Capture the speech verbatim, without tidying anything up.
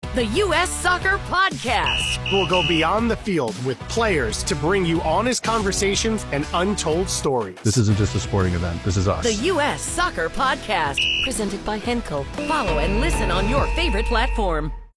the U S Soccer Podcast. We'll go beyond the field with players to bring you honest conversations and untold stories. This isn't just a sporting event. This is us. The U S Soccer Podcast, presented by Henkel. Follow and listen on your favorite platform.